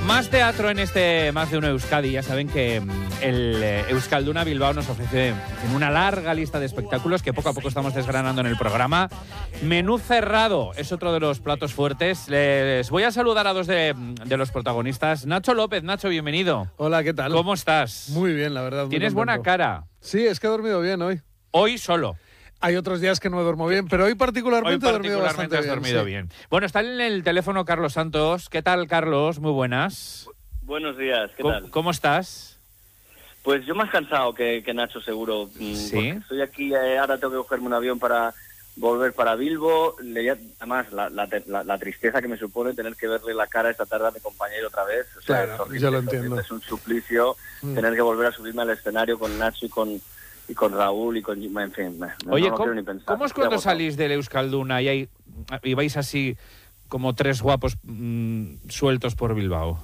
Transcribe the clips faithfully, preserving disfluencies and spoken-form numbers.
Más teatro en este Más de Uno Euskadi. Ya saben que el Euskalduna Bilbao nos ofrece una larga lista de espectáculos que poco a poco estamos desgranando en el programa. Menú cerrado es otro de los platos fuertes. Les voy a saludar a dos de, de los protagonistas. Nacho López. Nacho, bienvenido. Hola, ¿qué tal? ¿Cómo estás? Muy bien, la verdad. Tienes buena cara. Sí, es que he dormido bien hoy. Hoy solo. Hay otros días que no duermo bien, pero hoy particularmente, Hoy he dormido particularmente bastante has bien. dormido sí. bien. Bueno, está en el teléfono Carlos Santos. ¿Qué tal, Carlos? Muy buenas. Buenos días, ¿qué ¿Cómo, tal? ¿Cómo estás? Pues yo más cansado que, que Nacho, seguro. ¿Sí? Porque estoy aquí, eh, ahora tengo que cogerme un avión para volver para Bilbo. Le, además, la, la, la, la tristeza que me supone tener que verle la cara esta tarde a mi compañero otra vez. O sea, Claro, es horrible, yo lo es horrible, entiendo. Es un suplicio mm. tener que volver a subirme al escenario con Nacho y con... y con Raúl y con... En fin, no, Oye, no ¿cómo, quiero ni pensar. ¿cómo es cuando salís del Euskalduna y, hay, y vais así como tres guapos mmm, sueltos por Bilbao?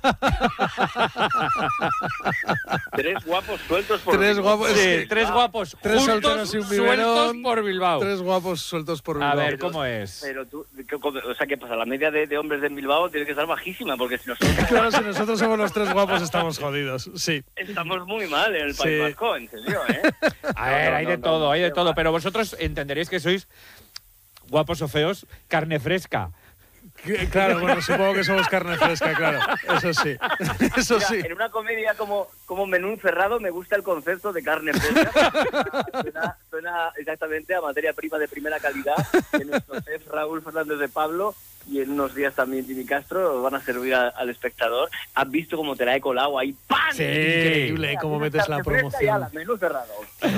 Tres guapos sueltos por Tres Bilbao. guapos, Sí, sí. tres guapos Tres juntos, solteros y un sueltos biberón, por Bilbao. Tres guapos sueltos por Bilbao. A ver, Pero- ¿cómo es? Pero tú, ¿qué- o sea, ¿qué pasa? La media de, de hombres de Bilbao tiene que estar bajísima, porque si nosotros Claro, si nosotros somos los tres guapos estamos jodidos, sí. estamos muy mal en el País Sí. Vasco, en serio, ¿eh? A ver, No, hay no, de no, todo, no, hay de qué todo, va. pero vosotros entenderéis que sois guapos o feos, carne fresca. Que- Claro, bueno, supongo que somos carne fresca, claro. Eso sí, eso Mira, sí. en una comedia como, como Menú Cerrado me gusta el concepto de carne fresca. Suena, suena exactamente a materia prima de primera calidad que nuestro chef Raúl Fernández de Pablo y en unos días también Jimmy Castro van a servir a- al espectador. ¿Has visto cómo te la he colado ahí? ¡Pam! Sí. Increíble cómo Tienes metes la carne fresca y ala, promoción. Menú Cerrado.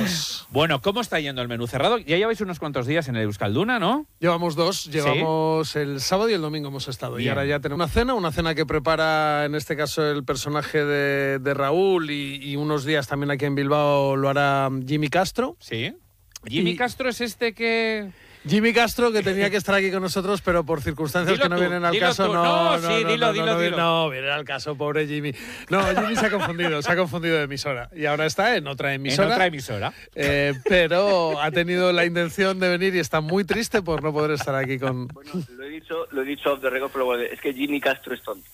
Bueno, ¿cómo está yendo el menú cerrado? Ya lleváis unos cuantos días en el Euskalduna, ¿no? Llevamos dos, llevamos el sábado y el domingo hemos estado. Bien. Y ahora ya tenemos una cena, una cena que prepara en este caso el personaje de, de Raúl y, y unos días también aquí en Bilbao lo hará Jimmy Castro. Sí. Jimmy Y- Castro es este que... Jimmy Castro, que tenía que estar aquí con nosotros, pero por circunstancias Dilo que no tú, vienen al dilo caso, tú. no, No, no, sí, no, dilo, no, dilo, no, dilo. no, viene al caso, pobre Jimmy. No, Jimmy se ha confundido, se ha confundido de emisora. Y ahora está en otra emisora. En otra emisora. eh, pero ha tenido la intención de venir y está muy triste por no poder estar aquí con... Bueno, lo he dicho, lo he dicho off the record, pero bueno, es que Jimmy Castro es tonto.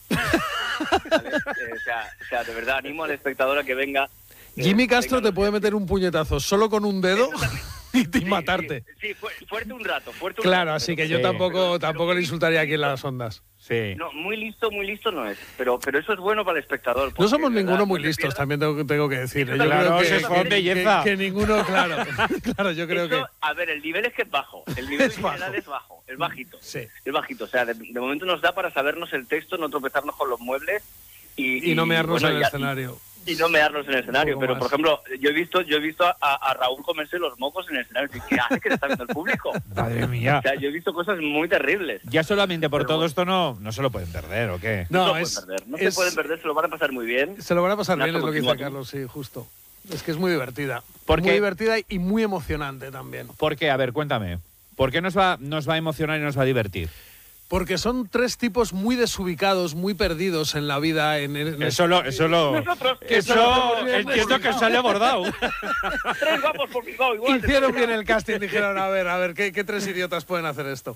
¿Vale? Eh, o, sea, o sea, de verdad, animo al espectador a que venga. eh, Jimmy Castro venga te puede meter un puñetazo solo con un dedo y, y Sí, matarte. Sí, sí, fu- fuerte un rato, fuerte un Claro, rato, así pero- que yo Sí. tampoco, pero- tampoco pero- le insultaría aquí en las ondas. Sí. No, muy listo, muy listo no es, pero, pero eso es bueno para el espectador. No porque, somos de verdad, ninguno muy no te listos, pierdas- también tengo, tengo que decir. ¿eh? Yo Claro, creo que, se esconde que- belleza. que, que ninguno, claro. Claro, yo creo Eso, que... A ver, el nivel es que es bajo. El nivel Es en general bajo. es bajo, es bajito. Sí. Es bajito. O sea, de, de momento nos da para sabernos el texto, no tropezarnos con los muebles y, Y no mearnos bueno, en el y a- escenario. Y no mearnos en el escenario. Un poco Pero, más. por ejemplo, yo he visto yo he visto a, a Raúl comerse los mocos en el escenario. ¿Qué hace que le está viendo el público? Madre mía. O sea, yo he visto cosas muy terribles. Ya solamente por Pero todo bueno. esto no, no se lo pueden perder, ¿o qué? No, lo es, pueden perder. No es- se pueden perder, se lo van a pasar muy bien. Se lo van a pasar Nacho, bien, es lo que dice continúa tú. Carlos, sí, justo. Es que es muy divertida. Porque- Muy divertida y muy emocionante también. ¿Por qué? A ver, cuéntame. ¿Por qué nos va, nos va a emocionar y nos va a divertir? Porque son tres tipos muy desubicados, muy perdidos en la vida. En, en- Eso lo... Eso, lo, Nosotros, que eso somos bien entiendo que sale abordado. Tres guapos por Bilbao igual. Hicieron bien el casting, dijeron, a ver, a ver, ¿qué, qué tres idiotas pueden hacer esto?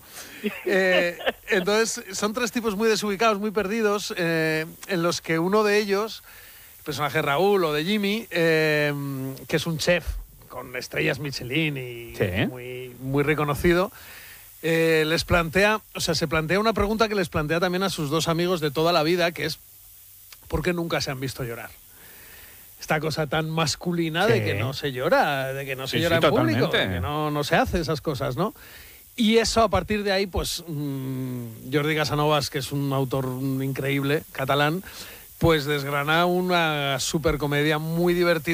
Eh, entonces, son tres tipos muy desubicados, muy perdidos, eh, en los que uno de ellos, el personaje Raúl o de Jimmy, eh, que es un chef con estrellas Michelin y Sí. muy, muy reconocido, eh, les plantea, o sea, se plantea una pregunta que les plantea también a sus dos amigos de toda la vida, que es, ¿por qué nunca se han visto llorar? Esta cosa tan masculina de Sí. que no se llora, de que no se Sí, llora sí, en público, totalmente. de que no, no se hace esas cosas, ¿no? Y eso, a partir de ahí, pues mmm, Jordi Casanovas, que es un autor increíble, catalán, pues desgrana una supercomedia muy divertida.